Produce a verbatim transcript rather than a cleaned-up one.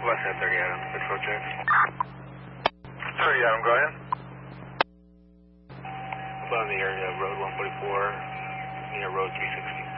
West at thirty Adam, patrol check. thirty Adam, go ahead. Above the area of Road one forty-four, near Road three sixty.